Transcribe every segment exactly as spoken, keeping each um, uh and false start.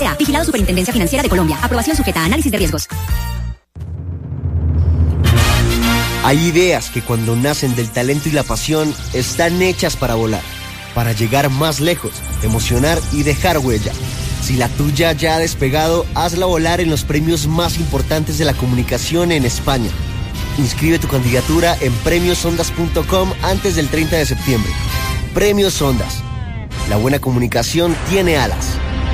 A. Vigilado Superintendencia Financiera de Colombia. Aprobación sujeta a análisis de riesgos. Hay ideas que cuando nacen del talento y la pasión están hechas para volar, para llegar más lejos, emocionar y dejar huella. Si la tuya ya ha despegado, hazla volar en los premios más importantes de la comunicación en España. Inscribe tu candidatura en premios ondas punto com antes del treinta de septiembre. Premios Ondas. La buena comunicación tiene alas.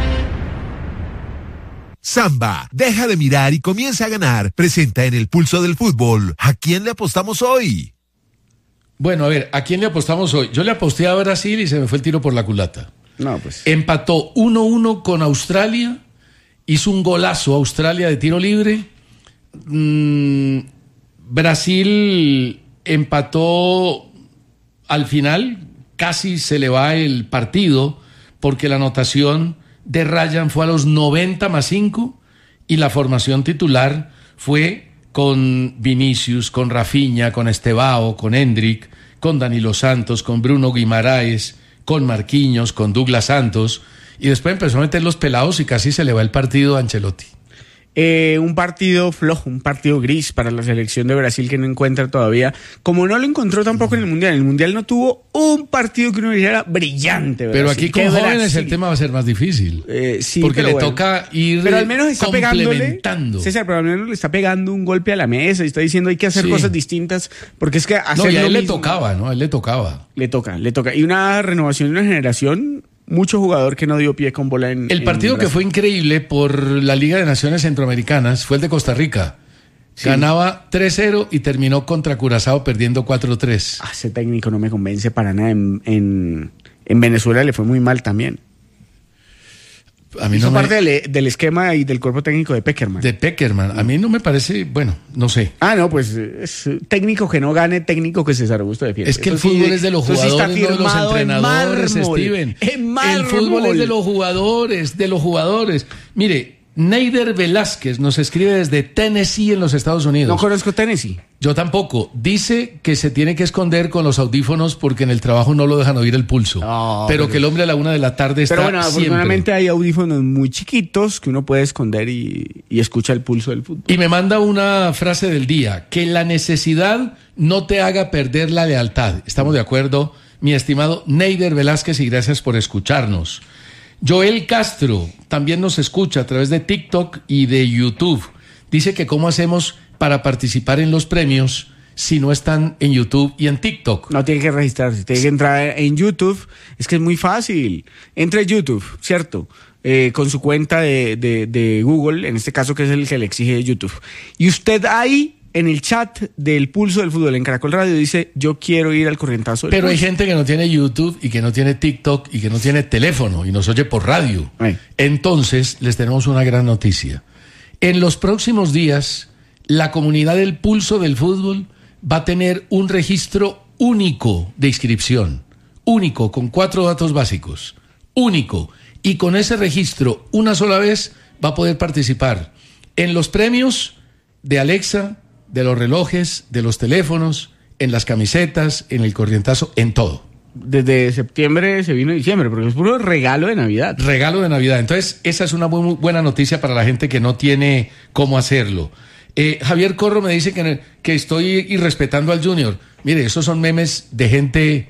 Samba, deja de mirar y comienza a ganar. Presenta en el Pulso del Fútbol. ¿A quién le apostamos hoy? Bueno, a ver, ¿a quién le apostamos hoy? Yo le aposté a Brasil y se me fue el tiro por la culata. No, pues. Empató uno uno con Australia. Hizo un golazo Australia de tiro libre. Mm, Brasil empató al final. Casi se le va el partido porque la anotación de Ryan fue a los noventa más cinco y la formación titular fue con Vinicius, con Rafinha, con Estevao, con Endrick, con Danilo Santos, con Bruno Guimaraes, con Marquinhos, con Douglas Santos, y después empezó a meter los pelados y casi se le va el partido a Ancelotti. Eh, un partido flojo, un partido gris para la selección de Brasil que no encuentra todavía, como no lo encontró tampoco en el Mundial. En el Mundial no tuvo un partido que uno dijera brillante. Pero Brasil. aquí con jóvenes Brasil? El tema va a ser más difícil. Eh, sí, porque le bueno. toca ir pero al menos está complementando. César, pero al menos le está pegando un golpe a la mesa y está diciendo hay que hacer sí. cosas distintas, porque es que hacer no, y a él lo le mismo, tocaba, ¿no? A él le tocaba. Le toca, le toca. Y una renovación de una generación. Mucho jugador que no dio pie con bola en... El partido en que fue increíble por la Liga de Naciones Centroamericanas fue el de Costa Rica. Sí. Ganaba tres cero y terminó contra Curazao perdiendo cuatro tres. Ah, ese técnico no me convence para nada. En, en, en Venezuela le fue muy mal también. A mí Hizo no me... parte del, del esquema y del cuerpo técnico de Peckerman. De Peckerman. A mí no me parece... Bueno, no sé. Ah, no, pues es técnico que no gane, técnico que César Augusto defiende. Es que el eso fútbol sí, es de los jugadores, sí no de los entrenadores, Steven. El fútbol es de los jugadores, de los jugadores. Mire, Neider Velázquez nos escribe desde Tennessee en los Estados Unidos. No conozco Tennessee. Yo tampoco. Dice que se tiene que esconder con los audífonos porque en el trabajo no lo dejan oír el pulso. No, pero, pero que el hombre a la una de la tarde está Pero bueno, siempre. afortunadamente hay audífonos muy chiquitos que uno puede esconder y, y escucha el pulso del fútbol. Y me manda una frase del día. Que la necesidad no te haga perder la lealtad. Estamos de acuerdo, mi estimado Neider Velázquez, y gracias por escucharnos. Joel Castro también nos escucha a través de TikTok y de YouTube. Dice que cómo hacemos para participar en los premios si no están en YouTube y en TikTok. No tiene que registrarse, tiene que entrar en YouTube. Es que es muy fácil. Entre en YouTube, ¿cierto? Eh, con su cuenta de, de, de Google, en este caso que es el que le exige YouTube. Y usted ahí, en el chat del Pulso del Fútbol en Caracol Radio, dice, yo quiero ir al corrientazo del Pero pulso. hay gente que no tiene YouTube y que no tiene TikTok y que no tiene teléfono y nos oye por radio. Ay. Entonces, les tenemos una gran noticia. En los próximos días, la comunidad del Pulso del Fútbol va a tener un registro único de inscripción. Único, con cuatro datos básicos. Único. Y con ese registro, una sola vez, va a poder participar en los premios de Alexa, de los relojes, de los teléfonos, en las camisetas, en el corrientazo, en todo. Desde septiembre se vino diciembre, porque es puro regalo de Navidad. Regalo de Navidad. Entonces, esa es una muy buena noticia para la gente que no tiene cómo hacerlo. Eh, Javier Corro me dice que, que estoy irrespetando al Junior. Mire, esos son memes de gente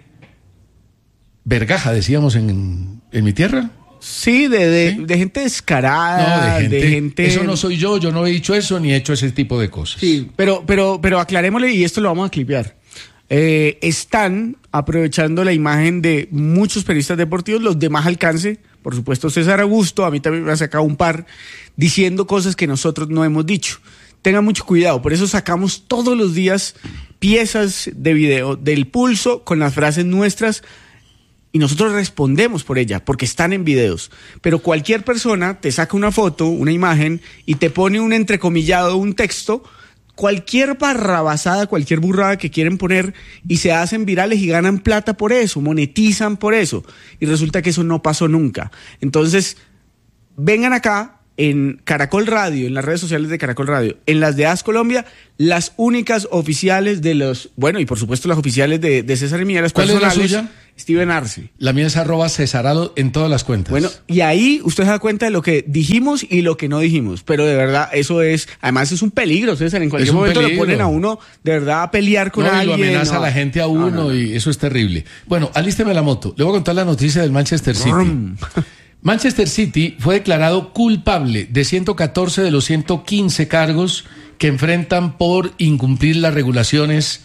vergaja, decíamos en, en mi tierra. Sí, de, de, ¿Sí? de gente descarada, no, de, gente, de gente... Eso no soy yo, yo no he dicho eso ni he hecho ese tipo de cosas. Sí, pero, pero, pero aclarémosle, y esto lo vamos a clipear. Eh, están aprovechando la imagen de muchos periodistas deportivos, los de más alcance, por supuesto César Augusto, a mí también me ha sacado un par, diciendo cosas que nosotros no hemos dicho. Tengan mucho cuidado, por eso sacamos todos los días piezas de video del Pulso con las frases nuestras, y nosotros respondemos por ella, porque están en videos. Pero cualquier persona te saca una foto, una imagen, y te pone un entrecomillado, un texto, cualquier barrabasada, cualquier burrada que quieren poner, y se hacen virales y ganan plata por eso, monetizan por eso. Y resulta que eso no pasó nunca. Entonces, vengan acá, en Caracol Radio, en las redes sociales de Caracol Radio, en las de A S Colombia, las únicas oficiales de los, bueno, y por supuesto las oficiales de, de César y Miguel. ¿Cuál es la suya? Steven Arce. La mía es arroba Cesarado en todas las cuentas. Bueno, y ahí usted se da cuenta de lo que dijimos y lo que no dijimos. Pero de verdad, eso es, además es un peligro, César. En cualquier momento peligro. Lo ponen a uno de verdad a pelear con no, alguien. Y lo amenaza no. a la gente a uno no, no, no. y eso es terrible. Bueno, alísteme la moto. Le voy a contar la noticia del Manchester City. Manchester City fue declarado culpable de ciento catorce de los ciento quince cargos que enfrentan por incumplir las regulaciones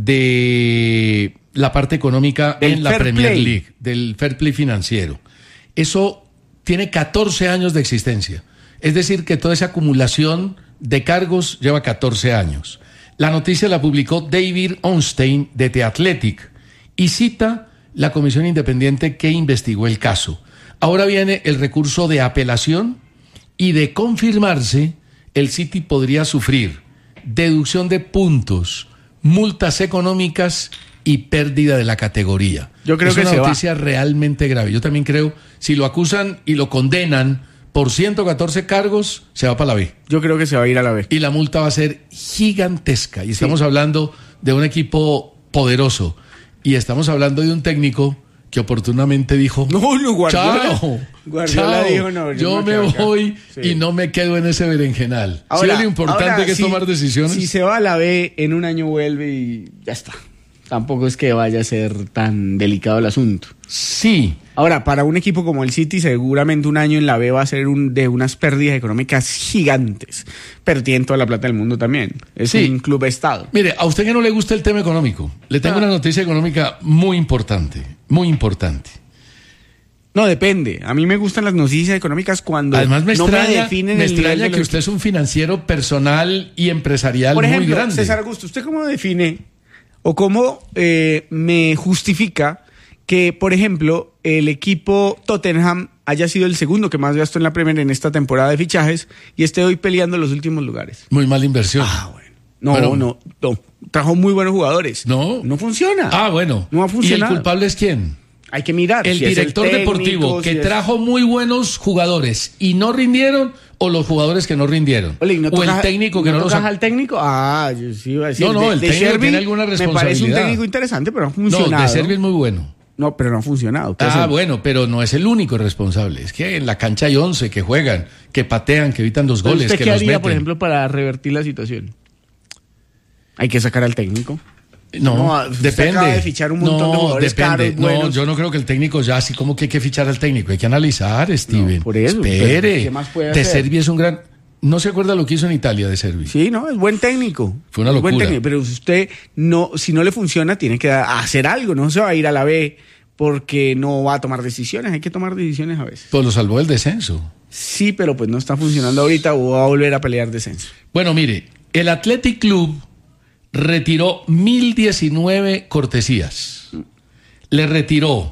de la parte económica del en la Premier Play. League, del fair play financiero. Eso tiene catorce años de existencia. Es decir, que toda esa acumulación de cargos lleva catorce años. La noticia la publicó David Ornstein de The Athletic y cita la comisión independiente que investigó el caso. Ahora viene el recurso de apelación y de confirmarse, el City podría sufrir deducción de puntos, multas económicas y pérdida de la categoría. Yo creo es que una se noticia va. realmente grave. Yo también creo, si lo acusan y lo condenan por ciento catorce cargos, se va para la B. Yo creo que se va a ir a la B. Y la multa va a ser gigantesca. Y estamos sí. hablando de un equipo poderoso. Y estamos hablando de un técnico que oportunamente dijo, no, no, Guardiola, chao, Guardiola chao, dijo, no, yo, yo me voy sí. y no me quedo en ese berenjenal. Ahora, sí, lo importante ahora, que es si, tomar decisiones. Si se va a la B, en un año vuelve y ya está. Tampoco es que vaya a ser tan delicado el asunto. Sí. Ahora, para un equipo como el City, seguramente un año en la B va a ser un, de unas pérdidas económicas gigantes. Pero tienen toda la plata del mundo también. Es sí. un club estado. Mire, a usted que no le gusta el tema económico, le tengo ah. una noticia económica muy importante, muy importante. No, depende. A mí me gustan las noticias económicas cuando Además me no extraña, me definen me el extraña nivel de que usted es un financiero personal y empresarial Por ejemplo, muy grande. César Augusto, ¿usted cómo define o cómo eh, me justifica que, por ejemplo, el equipo Tottenham haya sido el segundo que más gastó en la Premier en esta temporada de fichajes y esté hoy peleando los últimos lugares? Muy mala inversión. Ah, bueno. No, Pero, no, no. Trajo muy buenos jugadores. No. No funciona. Ah, bueno. No ha funcionado. ¿Y el culpable es quién? Hay que mirar. El si director es el técnico, deportivo que si es... trajo muy buenos jugadores y no rindieron, o los jugadores que no rindieron. Ole, ¿no o toca, el técnico que no, no los... los... al técnico? Ah, yo sí iba a decir. No, no, de, el de técnico Sherby tiene alguna responsabilidad. Me parece un técnico interesante, pero no ha funcionado. No, de Sherby es muy bueno. No, pero no ha funcionado. Ah, hacen? bueno, pero no es el único responsable. Es que en la cancha hay once que juegan, que patean, que evitan los goles, ¿Usted que qué los haría, meten? por ejemplo, para revertir la situación? Hay que sacar al técnico. No, no depende. Acaba de fichar un montón no, de jugadores depende. caros, buenos. No, yo no creo que el técnico ya así como que hay que fichar al técnico. Hay que analizar, Steven. No, por eso. Espere. ¿Qué más puede De hacer? Servi es un gran... ¿No se acuerda lo que hizo en Italia de Servi? Sí, no, es buen técnico. Fue una es locura. Buen técnico, pero usted, no, si no le funciona, tiene que hacer algo. No se va a ir a la B porque no va a tomar decisiones. Hay que tomar decisiones a veces. Pues lo salvó el descenso. Sí, pero pues no está funcionando ahorita o va a volver a pelear descenso. Bueno, mire, el Athletic Club retiró mil diecinueve cortesías. Le retiró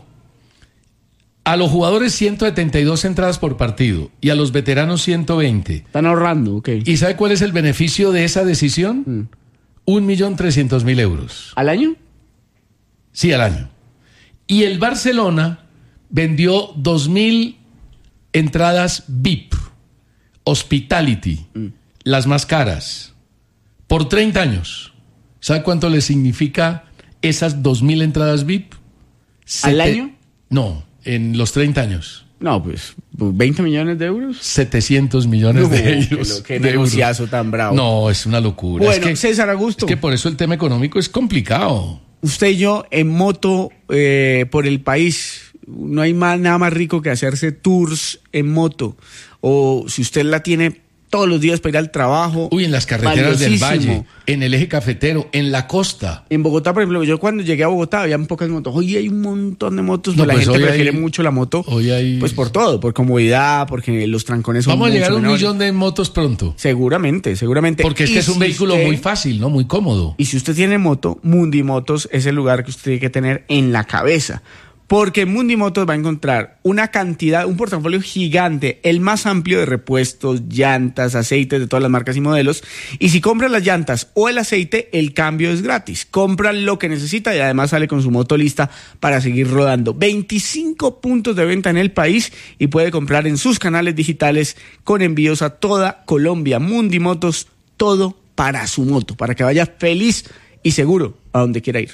a los jugadores ciento setenta y dos entradas por partido y a los veteranos ciento veinte. Están ahorrando, ok. ¿Y sabe cuál es el beneficio de esa decisión? Mm. Un millón trescientos mil euros. ¿Al año? Sí, al año. Y el Barcelona vendió dos mil entradas V I P, Hospitality, mm. las más caras, por treinta años. ¿Sabe cuánto le significa esas dos mil entradas V I P? ¿Al Sete... año? No, en los treinta años. No, pues, ¿veinte millones de euros? setecientos millones no, de euros. Qué negociazo euros. Tan bravo. No, es una locura. Bueno, es que, César Augusto. Es que por eso el tema económico es complicado. Usted y yo en moto eh, por el país, no hay más, nada más rico que hacerse tours en moto. O si usted la tiene todos los días para ir al trabajo. Uy, en las carreteras del Valle, en el eje cafetero, en la costa. En Bogotá, por ejemplo, yo cuando llegué a Bogotá había pocas motos. Hoy hay un montón de motos, no, pero pues la gente prefiere hay, mucho la moto. Hoy hay... Pues por todo, por comodidad, porque los trancones son Vamos a llegar a un menores. millón de motos pronto. Seguramente, seguramente. Porque es que es un si vehículo usted, muy fácil, ¿no? Muy cómodo. Y si usted tiene moto, Mundi Motos es el lugar que usted tiene que tener en la cabeza. Porque en Mundi Motos va a encontrar una cantidad, un portafolio gigante, el más amplio de repuestos, llantas, aceites de todas las marcas y modelos. Y si compra las llantas o el aceite, el cambio es gratis. Compra lo que necesita y además sale con su moto lista para seguir rodando. veinticinco puntos de venta en el país y puede comprar en sus canales digitales con envíos a toda Colombia. Mundi Motos, todo para su moto, para que vaya feliz y seguro a donde quiera ir.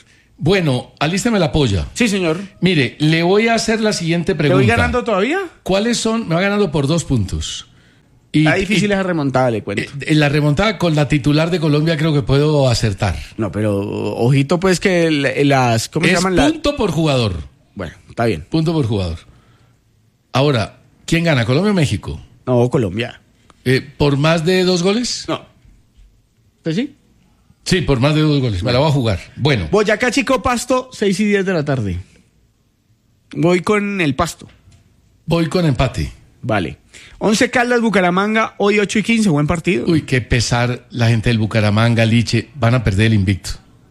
Bueno, alísteme la polla. Sí, señor. Mire, le voy a hacer la siguiente ¿Te pregunta. voy ganando todavía? ¿Cuáles son? Me va ganando por dos puntos. Y, Está difícil y- esa remontada, le cuento. eh, en la remontada con la titular de Colombia creo que puedo acertar. No, pero ojito pues que el- las... ¿Cómo se Es llaman las...? punto por jugador. Bueno, está bien. Punto por jugador. Ahora, ¿quién gana? ¿Colombia o México? No, Colombia. Eh, ¿Por más de dos goles? No. ¿Usted sí? Sí, por más de dos goles. Me la voy a jugar. Bueno, Boyacá Chico Pasto, seis y diez de la tarde. Voy con el Pasto. voy con empate. Vale. Once Caldas Bucaramanga, hoy ocho y quince, buen partido. Uy, qué pesar la gente del Bucaramanga, Liche. Van a perder el invicto.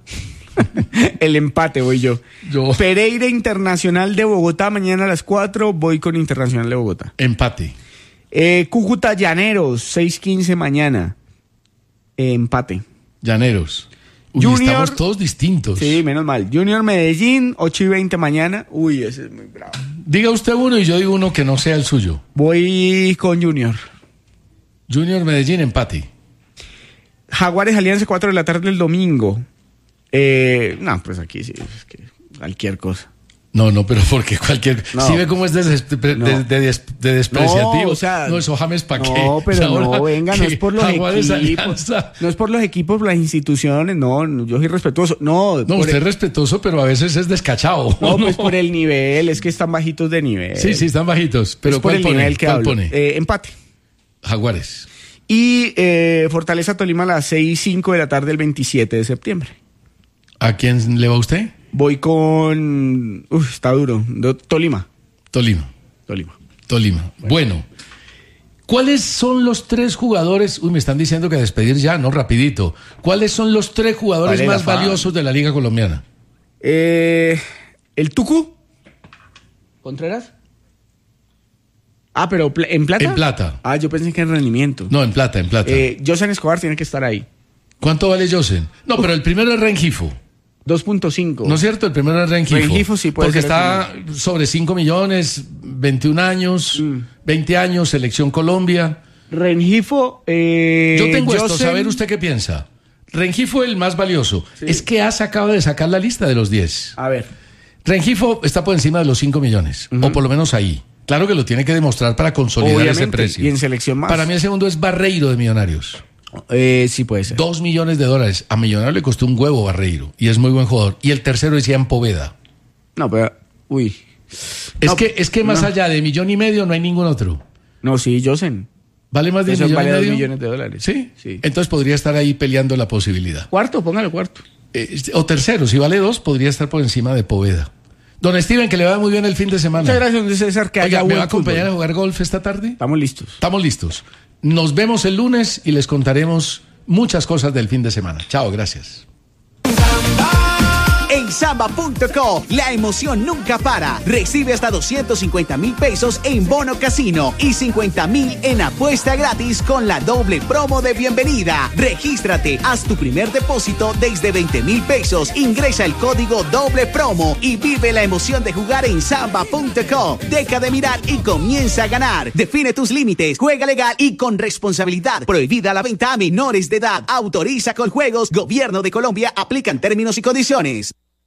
El empate voy yo. Yo. Pereira Internacional de Bogotá, mañana a las cuatro, voy con Internacional de Bogotá. Empate. Eh, Cúcuta Llaneros, seis quince mañana. Eh, empate. Llaneros. Uy, Junior- estamos todos distintos. Sí, menos mal. Junior Medellín, ocho y veinte mañana. Uy, ese es muy bravo. Diga usted uno y yo digo uno que no sea el suyo. Voy con Junior. Junior Medellín, empate. Jaguares Alianza, cuatro de la tarde el domingo. Eh, no, pues aquí sí, es que cualquier cosa. No, no, pero porque cualquier... No. ¿Sí ve cómo es de, de, No. de- de des- de despreciativo? No, o sea, no, eso James, ¿para qué? No, pero Ahora no, venga, no que es por los Jaguares equipos. Alianza- No es por los equipos, por las instituciones, no, no, yo soy respetuoso. No, No, por usted el, es respetuoso, pero a veces es descachado. no, pues por el nivel, es que están bajitos de nivel. Sí, sí, están bajitos. Pero es por ¿cuál el pone? nivel que ¿Cuál hablo. pone? Eh, empate. Jaguares. Y eh, Fortaleza Tolima a las seis y cinco de la tarde el veintisiete de septiembre. ¿A quién le va usted? Voy con... Uf, está duro. Do- Tolima. Tolima. Tolima. Tolima. Bueno. ¿Cuáles son los tres jugadores? Uy, me están diciendo que despedir ya, no, rapidito. ¿Cuáles son los tres jugadores Vale la más fama. valiosos de la Liga Colombiana? Eh, ¿El Tucu? ¿Contreras? Ah, pero pl- ¿en plata? En plata. Ah, yo pensé que en rendimiento. No, en plata, en plata. Eh, Josan Escobar tiene que estar ahí. ¿Cuánto vale Josen? No, pero el primero es Rengifo. dos punto cinco. ¿No es cierto? El primero es Rengifo. Rengifo sí puede Porque ser está sobre cinco millones, veintiún años, Mm. veinte años, Selección Colombia. Rengifo. Eh, Yo tengo esto, Josen- saber usted qué piensa. Rengifo el más valioso. Es que has acaba de sacar la lista de los diez. A ver. Rengifo está por encima de los cinco millones, o por lo menos ahí. Claro que lo tiene que demostrar para consolidar Obviamente, ese precio. y en selección más. Para mí el segundo es Barreiro de Millonarios. Eh, sí puede ser. Dos millones de dólares. A Millonarios le costó un huevo Barreiro y es muy buen jugador. Y el tercero es Ian Poveda. No, pero... Uy. Es No, que, es que más no. allá de millón y medio no hay ningún otro. No, sí, Josen. ¿Vale más de un Josen millón vale y dos medio? millones de dólares. ¿Sí? Sí. Entonces podría estar ahí peleando la posibilidad. Cuarto, póngalo cuarto. Eh, o tercero, si vale dos, podría estar por encima de Poveda. Don Steven, que le va muy bien el fin de semana. Muchas gracias, don César, que Oiga, haya ¿me buen va a acompañar fútbol. a jugar golf esta tarde? Estamos listos. Estamos listos. Nos vemos el lunes y les contaremos muchas cosas del fin de semana. Chao, gracias. En Samba punto co, la emoción nunca para. Recibe hasta doscientos cincuenta mil pesos en bono casino y cincuenta mil en apuesta gratis con la doble promo de bienvenida. Regístrate, haz tu primer depósito desde veinte mil pesos, ingresa el código doble promo y vive la emoción de jugar en Samba punto co. Deja de mirar y comienza a ganar. Define tus límites, juega legal y con responsabilidad. Prohibida la venta a menores de edad. Autoriza con juegos. Gobierno de Colombia. Aplican términos y condiciones.